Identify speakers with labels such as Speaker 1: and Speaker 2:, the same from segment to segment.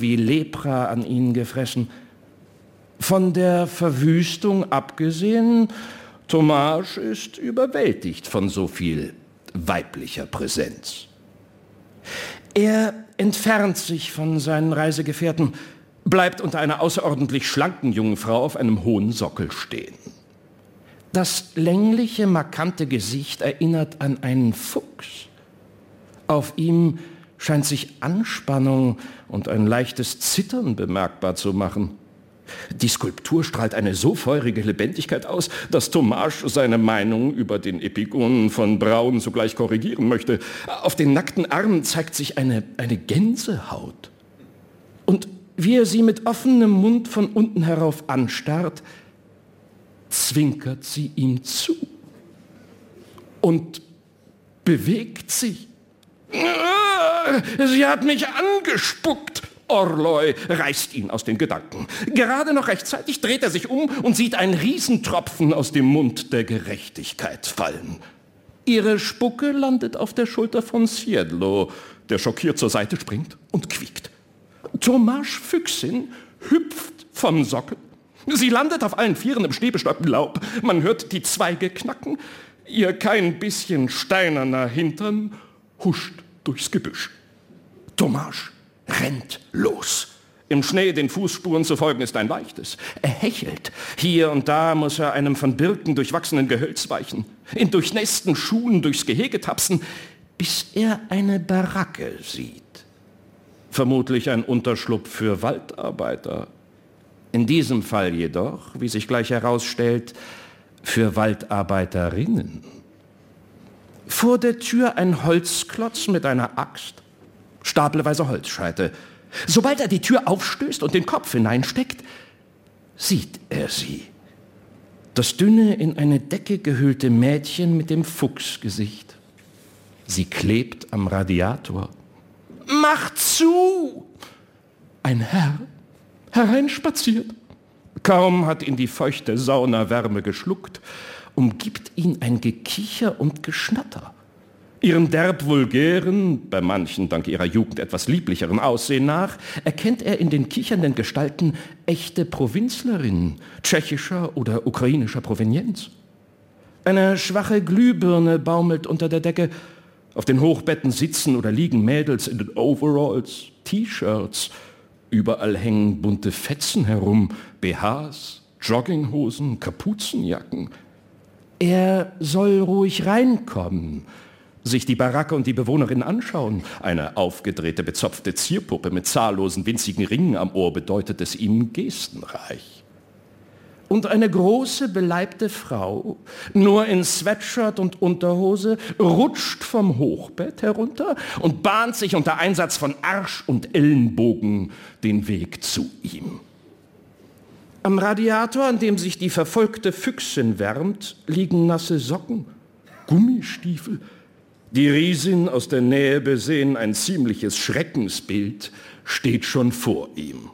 Speaker 1: wie Lepra an ihnen gefressen. Von der Verwüstung abgesehen, Tomasz ist überwältigt von so viel weiblicher Präsenz. Er entfernt sich von seinen Reisegefährten, bleibt unter einer außerordentlich schlanken jungen Frau auf einem hohen Sockel stehen. Das längliche, markante Gesicht erinnert an einen Fuchs. Auf ihm scheint sich Anspannung und ein leichtes Zittern bemerkbar zu machen. Die Skulptur strahlt eine so feurige Lebendigkeit aus, dass Tomasz seine Meinung über den Epigonen von Braun sogleich korrigieren möchte. Auf den nackten Armen zeigt sich eine Gänsehaut. Und wie er sie mit offenem Mund von unten herauf anstarrt, zwinkert sie ihm zu und bewegt sich. Sie hat mich angespuckt. Orloj reißt ihn aus den Gedanken. Gerade noch rechtzeitig dreht er sich um und sieht einen Riesentropfen aus dem Mund der Gerechtigkeit fallen. Ihre Spucke landet auf der Schulter von Siedlo, der schockiert zur Seite springt und quiekt. Tomasz Füchsin hüpft vom Sockel. Sie landet auf allen Vieren im schneebestäubten Laub. Man hört die Zweige knacken. Ihr kein bisschen steinerner Hintern huscht durchs Gebüsch. Tomasz rennt los. Im Schnee den Fußspuren zu folgen ist ein leichtes. Er hechelt. Hier und da muss er einem von Birken durchwachsenen Gehölz weichen, in durchnässten Schuhen durchs Gehege tapsen, bis er eine Baracke sieht. Vermutlich ein Unterschlupf für Waldarbeiter. In diesem Fall jedoch, wie sich gleich herausstellt, für Waldarbeiterinnen. Vor der Tür ein Holzklotz mit einer Axt, stapelweise Holzscheite. Sobald er die Tür aufstößt und den Kopf hineinsteckt, sieht er sie. Das dünne, in eine Decke gehüllte Mädchen mit dem Fuchsgesicht. Sie klebt am Radiator. »Mach zu!« Ein Herr hereinspaziert. Kaum hat ihn die feuchte Saunawärme geschluckt, umgibt ihn ein Gekicher und Geschnatter. Ihrem derb vulgären, bei manchen dank ihrer Jugend etwas lieblicheren Aussehen nach, erkennt er in den kichernden Gestalten echte Provinzlerinnen, tschechischer oder ukrainischer Provenienz. Eine schwache Glühbirne baumelt unter der Decke. Auf den Hochbetten sitzen oder liegen Mädels in den Overalls, T-Shirts. Überall hängen bunte Fetzen herum, BHs, Jogginghosen, Kapuzenjacken. Er soll ruhig reinkommen, sich die Baracke und die Bewohnerin anschauen. Eine aufgedrehte, bezopfte Zierpuppe mit zahllosen, winzigen Ringen am Ohr bedeutet es ihm gestenreich. Und eine große, beleibte Frau, nur in Sweatshirt und Unterhose, rutscht vom Hochbett herunter und bahnt sich unter Einsatz von Arsch und Ellenbogen den Weg zu ihm. Am Radiator, an dem sich die verfolgte Füchsin wärmt, liegen nasse Socken, Gummistiefel. Die Riesin, aus der Nähe besehen, ein ziemliches Schreckensbild, steht schon vor ihm.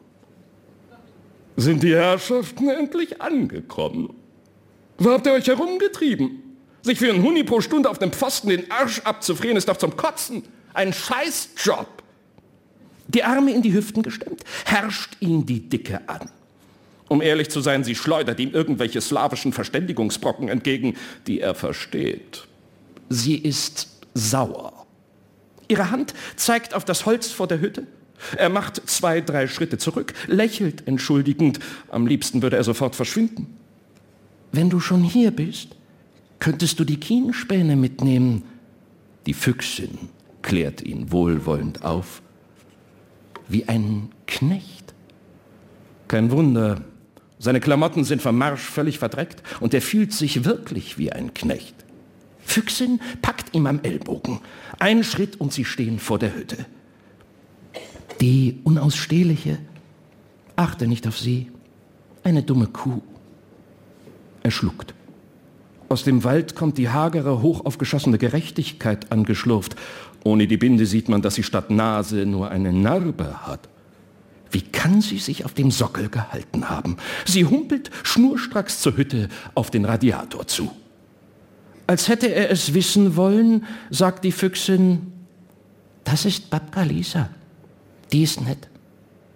Speaker 1: Sind die Herrschaften endlich angekommen? Wo habt ihr euch herumgetrieben? Sich für einen Huni pro Stunde auf dem Pfosten den Arsch abzufrieren, ist doch zum Kotzen. Ein Scheißjob. Die Arme in die Hüften gestemmt, herrscht ihn die Dicke an. Um ehrlich zu sein, sie schleudert ihm irgendwelche slawischen Verständigungsbrocken entgegen, die er versteht. Sie ist sauer. Ihre Hand zeigt auf das Holz vor der Hütte. Er macht 2, 3 Schritte zurück, lächelt entschuldigend. Am liebsten würde er sofort verschwinden. Wenn du schon hier bist, könntest du die Kienspäne mitnehmen. Die Füchsin klärt ihn wohlwollend auf. Wie ein Knecht. Kein Wunder, seine Klamotten sind vom Marsch völlig verdreckt und er fühlt sich wirklich wie ein Knecht. Füchsin packt ihm am Ellbogen. Ein Schritt und sie stehen vor der Hütte. Die Unausstehliche, achte nicht auf sie, eine dumme Kuh. Er schluckt. Aus dem Wald kommt die hagere, hochaufgeschossene Gerechtigkeit angeschlurft. Ohne die Binde sieht man, dass sie statt Nase nur eine Narbe hat. Wie kann sie sich auf dem Sockel gehalten haben? Sie humpelt schnurstracks zur Hütte auf den Radiator zu. Als hätte er es wissen wollen, sagt die Füchsin, das ist Babka Lisa. Die ist nett.